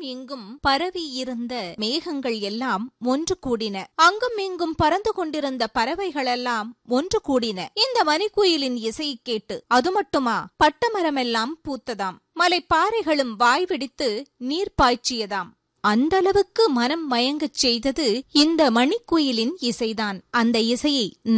இங்கும் பரவியிருந்த மேகங்கள் எல்லாம் ஒன்று கூடின. அங்கும் இங்கும் பறந்து கொண்டிருந்த பறவைகளெல்லாம் ஒன்று கூடின. இந்த மணிக்குயிலின் இசையை கேட்டு. அது மட்டுமா, பட்டமரமெல்லாம் பூத்ததாம். மலைப்பாறைகளும் வாய்விடித்து நீர் பாய்ச்சியதாம். அந்த அளவுக்கு மனம் மயங்கச் செய்தது இந்த மணிக்குயிலின் இசைதான். அந்த இசையை